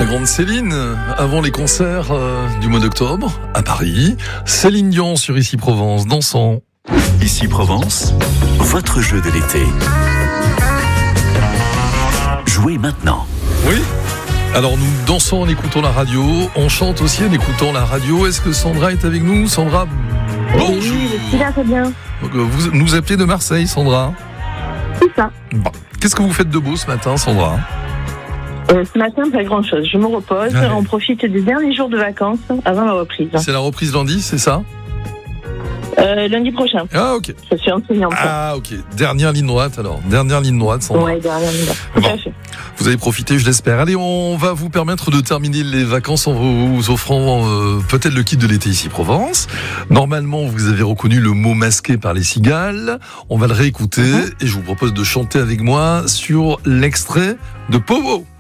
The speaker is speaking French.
grande Céline, avant les concerts du mois d'octobre, à Paris. Céline Dion sur Ici Provence, dansant. Ici Provence, votre jeu de l'été. Jouez maintenant. Oui. Alors nous dansons en écoutant la radio, on chante aussi en écoutant la radio. Est-ce que Sandra est avec nous? Sandra, bonjour. Oui, je suis là, très bien. Vous nous appelez de Marseille, Sandra? C'est ça. Bon. Qu'est-ce que vous faites de beau ce matin, Sandra? Ce matin, pas grand-chose. Je me repose. Allez. On profite des derniers jours de vacances avant la reprise. C'est la reprise lundi, c'est ça? Lundi prochain. Ah ok. Je suis enseignante. Ah ok. Dernière ligne droite alors. Dernière ligne droite, Sandra. Ouais, dernière ligne. Tout à fait. Vous avez profité, je l'espère. Allez, on va vous permettre de terminer les vacances en vous offrant peut-être le kit de l'été Ici Provence. Normalement, vous avez reconnu le mot masqué par les cigales. On va le réécouter et je vous propose de chanter avec moi sur l'extrait de Povo.